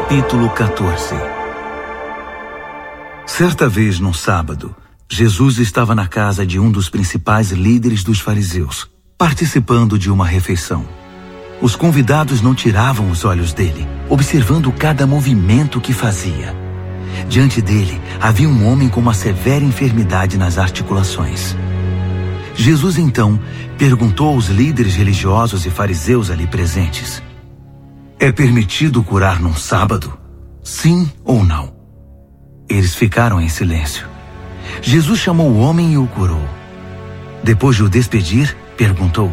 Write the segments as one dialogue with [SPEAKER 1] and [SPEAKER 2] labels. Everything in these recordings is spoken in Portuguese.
[SPEAKER 1] Capítulo 14. Certa vez, num sábado, Jesus estava na casa de um dos principais líderes dos fariseus, participando de uma refeição. Os convidados não tiravam os olhos dele, observando cada movimento que fazia. Diante dele, havia um homem com uma severa enfermidade nas articulações. Jesus, então, perguntou aos líderes religiosos e fariseus ali presentes: é permitido curar num sábado? Sim ou não? Eles ficaram em silêncio. Jesus chamou o homem e o curou. Depois de o despedir, perguntou: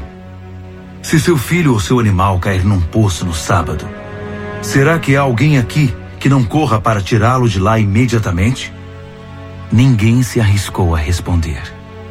[SPEAKER 1] se seu filho ou seu animal cair num poço no sábado, será que há alguém aqui que não corra para tirá-lo de lá imediatamente? Ninguém se arriscou a responder.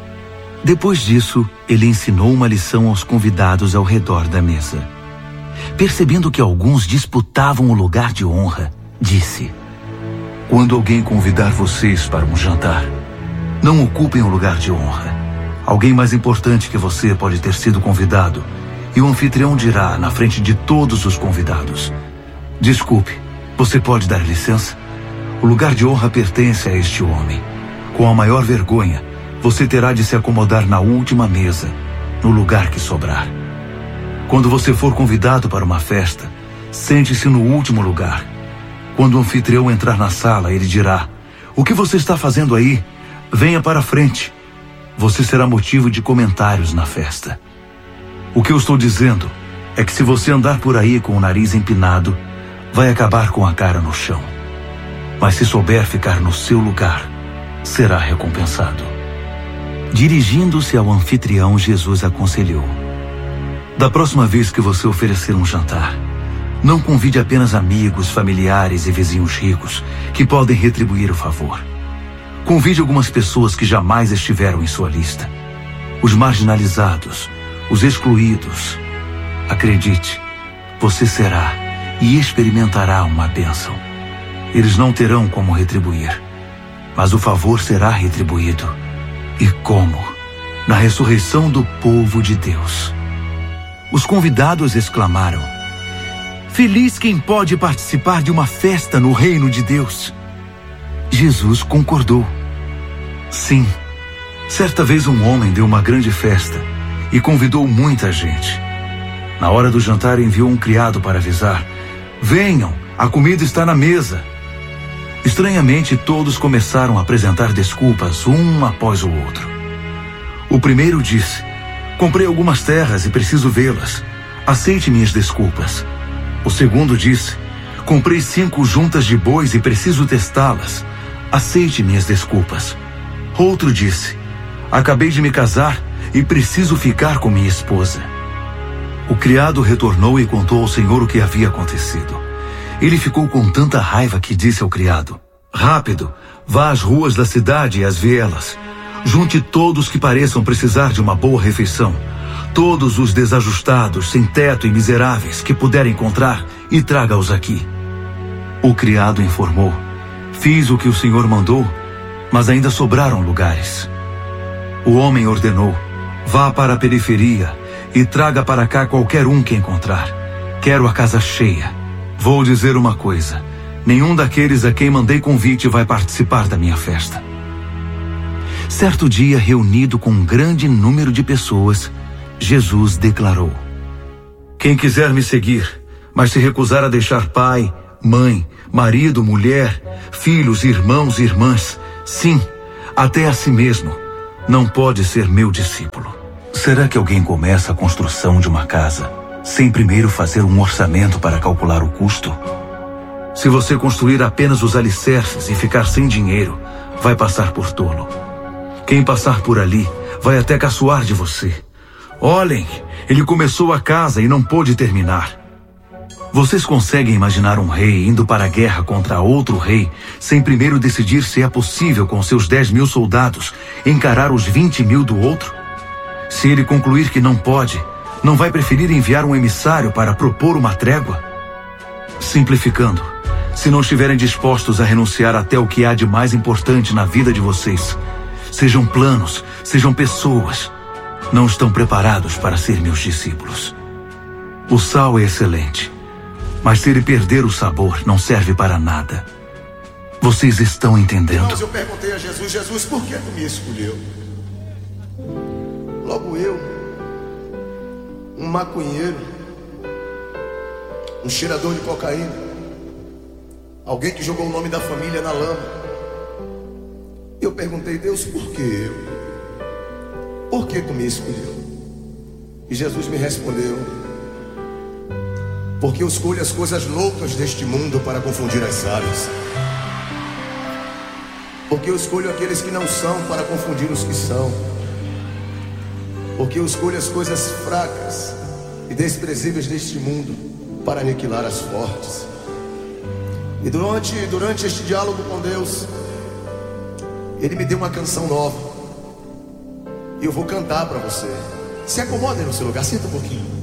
[SPEAKER 1] Depois disso, ele ensinou uma lição aos convidados ao redor da mesa. Percebendo que alguns disputavam o lugar de honra, disse: quando alguém convidar vocês para um jantar, não ocupem o lugar de honra. Alguém mais importante que você pode ter sido convidado, e o anfitrião dirá na frente de todos os convidados: desculpe, você pode dar licença? O lugar de honra pertence a este homem. Com a maior vergonha, você terá de se acomodar na última mesa, no lugar que sobrar. Quando você for convidado para uma festa, sente-se no último lugar. Quando o anfitrião entrar na sala, ele dirá: o que você está fazendo aí? Venha para a frente. Você será motivo de comentários na festa. O que eu estou dizendo é que se você andar por aí com o nariz empinado, vai acabar com a cara no chão. Mas se souber ficar no seu lugar, será recompensado. Dirigindo-se ao anfitrião, Jesus aconselhou: da próxima vez que você oferecer um jantar, não convide apenas amigos, familiares e vizinhos ricos que podem retribuir o favor. Convide algumas pessoas que jamais estiveram em sua lista. Os marginalizados, os excluídos. Acredite, você será e experimentará uma bênção. Eles não terão como retribuir, mas o favor será retribuído. E como? Na ressurreição do povo de Deus. Os convidados exclamaram: feliz quem pode participar de uma festa no reino de Deus. Jesus concordou. Sim, certa vez um homem deu uma grande festa e convidou muita gente. Na hora do jantar enviou um criado para avisar: venham, a comida está na mesa. Estranhamente, todos começaram a apresentar desculpas, um após o outro. O primeiro disse: comprei algumas terras e preciso vê-las. Aceite minhas desculpas. O segundo disse: comprei 5 juntas de bois e preciso testá-las. Aceite minhas desculpas. Outro disse: acabei de me casar e preciso ficar com minha esposa. O criado retornou e contou ao senhor o que havia acontecido. Ele ficou com tanta raiva que disse ao criado: rápido, vá às ruas da cidade e às vielas. Junte todos que pareçam precisar de uma boa refeição. Todos os desajustados, sem teto e miseráveis que puder encontrar, e traga-os aqui. O criado informou: fiz o que o senhor mandou, mas ainda sobraram lugares. O homem ordenou: vá para a periferia e traga para cá qualquer um que encontrar. Quero a casa cheia. Vou dizer uma coisa: nenhum daqueles a quem mandei convite vai participar da minha festa. Certo dia, reunido com um grande número de pessoas, Jesus declarou: quem quiser me seguir, mas se recusar a deixar pai, mãe, marido, mulher, filhos, irmãos e irmãs, sim, até a si mesmo, não pode ser meu discípulo. Será que alguém começa a construção de uma casa sem primeiro fazer um orçamento para calcular o custo? Se você construir apenas os alicerces e ficar sem dinheiro, vai passar por tolo. Quem passar por ali vai até caçoar de você. Olhem, ele começou a casa e não pôde terminar. Vocês conseguem imaginar um rei indo para a guerra contra outro rei sem primeiro decidir se é possível, com seus 10.000 soldados, encarar os 20.000 do outro? Se ele concluir que não pode, não vai preferir enviar um emissário para propor uma trégua? Simplificando, se não estiverem dispostos a renunciar até o que há de mais importante na vida de vocês, sejam planos, sejam pessoas, não estão preparados para ser meus discípulos. O sal é excelente, Mas se ele perder o sabor, não serve para nada. Vocês estão entendendo?
[SPEAKER 2] Irmãos, eu perguntei a Jesus: Jesus, por que tu me escolheu? Logo eu, um maconheiro, um cheirador de cocaína, alguém que jogou o nome da família na lama. Eu perguntei: Deus, por que eu? Por que tu me escolheu? E Jesus me respondeu: porque eu escolho as coisas loucas deste mundo para confundir as sábias. Porque eu escolho aqueles que não são para confundir os que são. Porque eu escolho as coisas fracas e desprezíveis deste mundo para aniquilar as fortes. E durante este diálogo com Deus, Ele me deu uma canção nova. E eu vou cantar para você. Se acomode no seu lugar, senta um pouquinho.